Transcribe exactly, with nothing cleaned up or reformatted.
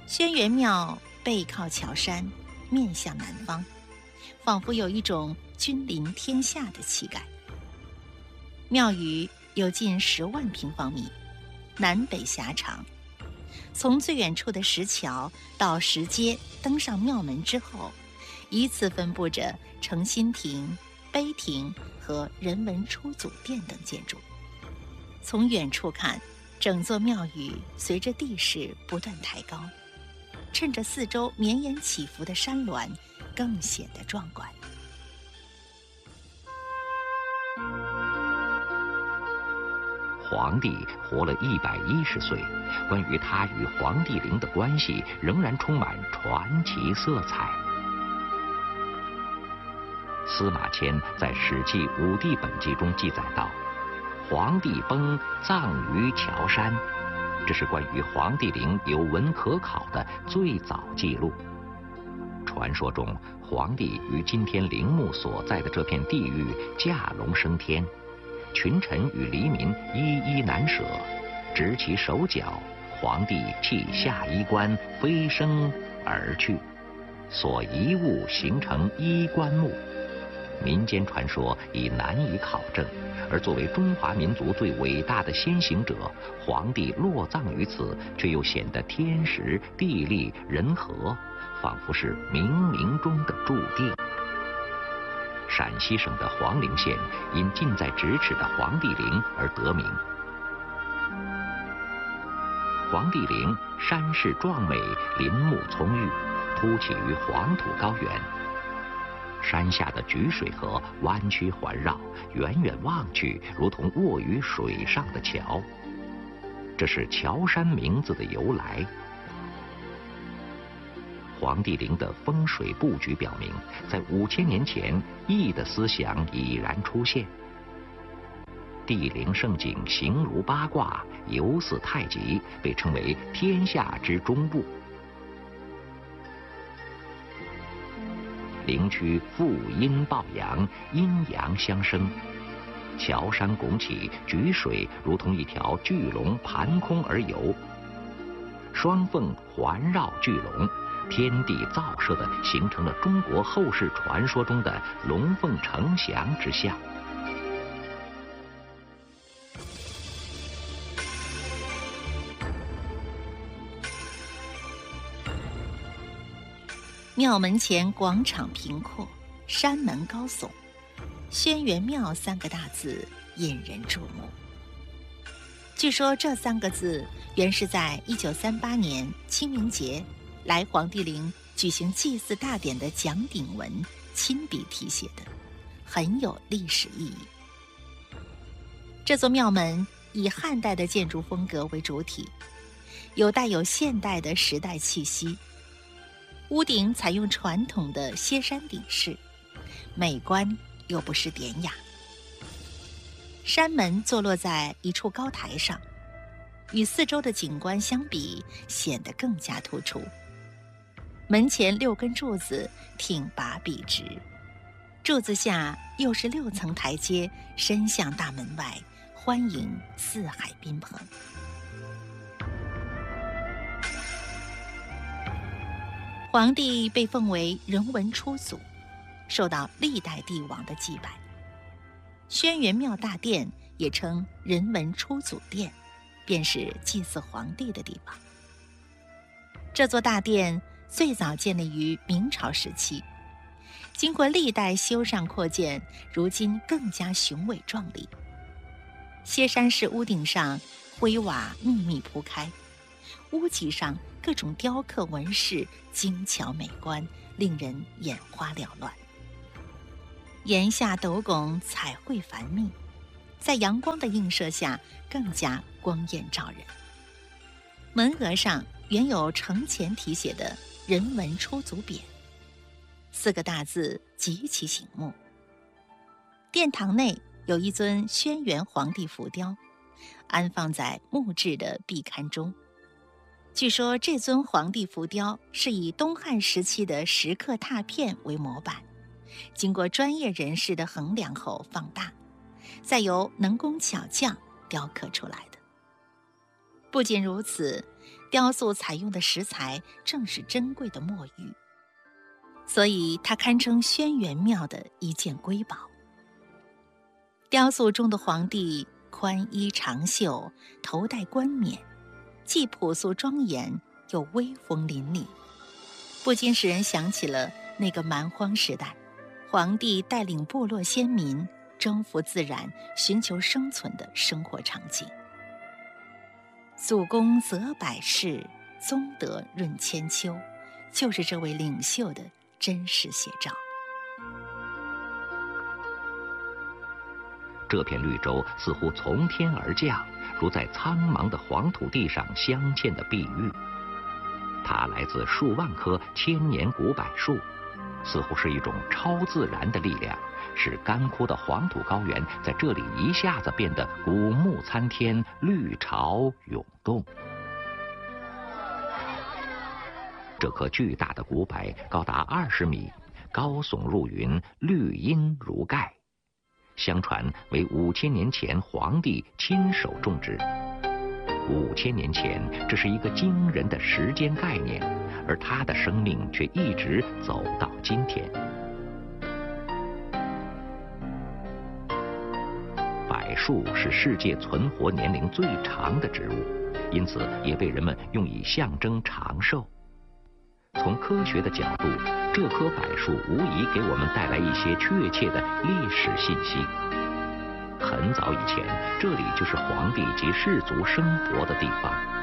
轩辕庙背靠桥山，面向南方，仿佛有一种君临天下的气概。庙宇有近十万平方米，南北狭长。从最远处的石桥到石阶登上庙门之后，依次分布着诚心亭、碑亭和人文出祖殿等建筑。从远处看，整座庙宇随着地势不断抬高，趁着四周绵延起伏的山峦，更显得壮观。 皇帝活了一百一十岁，关于他与黄帝陵的关系仍然充满传奇色彩。司马迁在《史记·武帝本纪》中记载道：“黄帝崩，葬于桥山。”这是关于黄帝陵有文可考的最早记录。传说中，黄帝于今天陵墓所在的这片地域驾龙升天，群臣与黎民一一难舍，执其手脚，皇帝弃下衣冠，飞升而去，所遗物形成衣冠墓。民间传说已难以考证，而作为中华民族最伟大的先行者，皇帝落葬于此，却又显得天时地利人和，仿佛是冥冥中的注定。陕西省的黄陵县因近在咫尺的黄帝陵而得名。黄帝陵山势壮美，林木葱郁，突起于黄土高原。山下的沮水河弯曲环绕，远远望去如同卧于水上的桥。这是桥山名字的由来。黄帝陵的风水布局表明，在五千年前，易的思想已然出现。帝陵胜景形如八卦，犹似太极，被称为天下之中部。陵区负阴抱阳，阴阳相生，桥山拱起，沮水如同一条巨龙盘空而游，双凤环绕巨龙，天地造设的形成了中国后世传说中的龙凤呈祥之象。 庙门前广场平阔，山门高耸，轩辕庙三个大字引人注目。据说这三个字原是在一九三八年清明节来黄帝陵举行祭祀大典的蒋鼎文亲笔题写的，很有历史意义。这座庙门以汉代的建筑风格为主体，有带有现代的时代气息。屋顶采用传统的歇山顶式，美观又不失典雅。山门坐落在一处高台上，与四周的景观相比，显得更加突出。门前六根柱子挺拔笔直，柱子下又是六层台阶，伸向大门外，欢迎四海宾朋。皇帝被奉为人文初祖，受到历代帝王的祭拜。轩辕庙大殿也称人文初祖殿，便是祭祀皇帝的地方。这座大殿最早建立于明朝时期，经过历代修缮扩建，如今更加雄伟壮丽。歇山式屋顶上灰瓦密密铺开，屋脊上各种雕刻纹饰精巧美观，令人眼花缭乱。檐下斗拱彩绘繁密，在阳光的映射下更加光艳照人。门额上原有承前题写的人文出祖匾，四个大字极其醒目。殿堂内有一尊轩辕皇帝浮雕，安放在木质的壁龛中。据说这尊皇帝浮雕是以东汉时期的石刻拓片为模板，经过专业人士的衡量后放大，再由能工巧匠雕刻出来的。不仅如此， 雕塑采用的石材正是珍贵的墨玉，所以它堪称轩辕庙的一件瑰宝。雕塑中的皇帝宽衣长袖，头戴冠冕，既朴素庄严，又威风凛凛，不禁使人想起了那个蛮荒时代，皇帝带领部落先民征服自然，寻求生存的生活场景。祖公泽百世，宗德润千秋，就是这位领袖的真实写照。 这片绿洲似乎从天而降，如在苍茫的黄土地上镶嵌的碧玉。它来自数万棵千年古柏树，似乎是一种超自然的力量，使干枯的黄土高原在这里一下子变得古木参天，绿潮涌动。这棵巨大的古柏高达二十米，高耸入云，绿荫如盖。相传为五千年前皇帝亲手种植。五千年前，这是一个惊人的时间概念，而他的生命却一直走到今天。柏树是世界存活年龄最长的植物，因此也被人们用以象征长寿。从科学的角度，这棵柏树无疑给我们带来一些确切的历史信息。很早以前，这里就是皇帝及士族生活的地方。